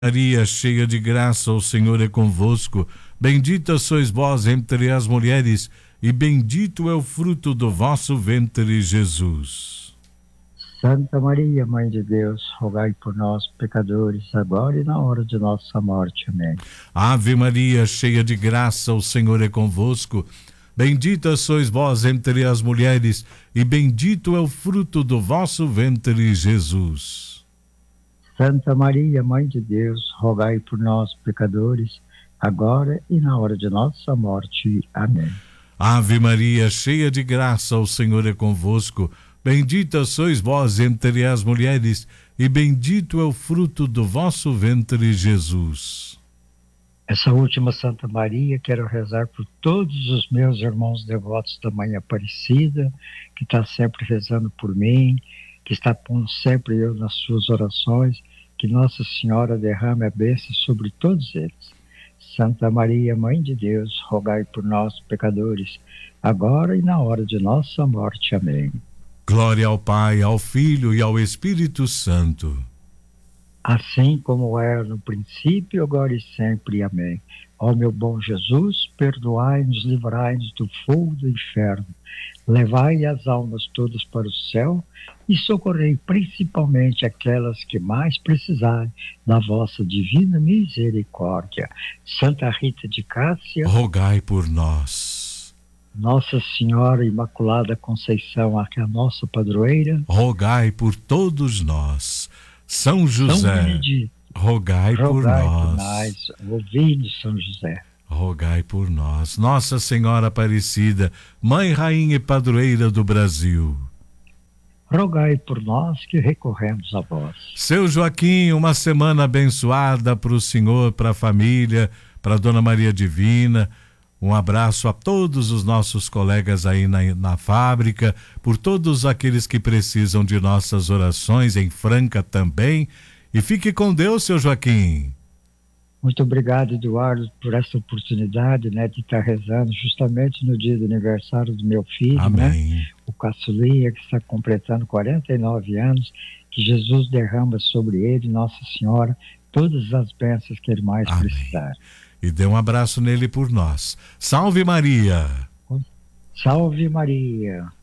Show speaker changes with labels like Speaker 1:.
Speaker 1: Maria, cheia de graça, o Senhor é convosco. Bendita sois vós entre as mulheres, e bendito é o fruto do vosso ventre, Jesus.
Speaker 2: Santa Maria, Mãe de Deus, rogai por nós, pecadores, agora e na hora de nossa morte. Amém.
Speaker 1: Ave Maria, cheia de graça, o Senhor é convosco. Bendita sois vós entre as mulheres, e bendito é o fruto do vosso ventre, Jesus.
Speaker 2: Santa Maria, Mãe de Deus, rogai por nós, pecadores, agora e na hora de nossa morte. Amém.
Speaker 1: Ave Maria, cheia de graça, o Senhor é convosco. Bendita sois vós entre as mulheres, e bendito é o fruto do vosso ventre, Jesus.
Speaker 2: Essa última Santa Maria, quero rezar por todos os meus irmãos devotos da Mãe Aparecida, que está sempre rezando por mim, que está pondo sempre eu nas suas orações, que Nossa Senhora derrame a bênção sobre todos eles. Santa Maria, Mãe de Deus, rogai por nós, pecadores, agora e na hora de nossa morte. Amém.
Speaker 1: Glória ao Pai, ao Filho e ao Espírito Santo.
Speaker 2: Assim como era no princípio, agora e sempre. Amém. Ó meu bom Jesus, perdoai-nos, livrai-nos do fogo do inferno, levai as almas todas para o céu e socorrei principalmente aquelas que mais precisarem da vossa divina misericórdia. Santa Rita de Cássia,
Speaker 1: rogai por nós.
Speaker 2: Nossa Senhora Imaculada Conceição, a nossa padroeira,
Speaker 1: rogai por todos nós. São José, rogai por nós.
Speaker 2: Ouvi-nos, São José.
Speaker 1: Rogai por nós. Nossa Senhora Aparecida, Mãe, Rainha e Padroeira do Brasil,
Speaker 2: rogai por nós que recorremos a vós.
Speaker 1: Seu Joaquim, uma semana abençoada para o senhor, para a família, para a Dona Maria Divina. Um abraço a todos os nossos colegas aí na fábrica, por todos aqueles que precisam de nossas orações, em Franca também. E fique com Deus, seu Joaquim.
Speaker 2: Muito obrigado, Eduardo, por essa oportunidade, de estar rezando justamente no dia do aniversário do meu filho,
Speaker 1: Amém.
Speaker 2: O Caçulinha, que está completando 49 anos, que Jesus derrama sobre ele, Nossa Senhora, todas as bênçãos que ele mais precisar.
Speaker 1: E dê um abraço nele por nós. Salve Maria!
Speaker 2: Salve Maria!